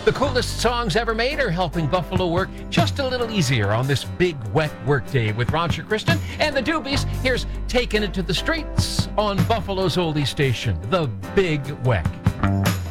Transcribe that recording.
The coolest songs ever made are helping Buffalo work just a little easier on this big, wet workday with Roger Christian and the Doobies. Here's Taking It to the Streets on Buffalo's oldie station, The Big Weck.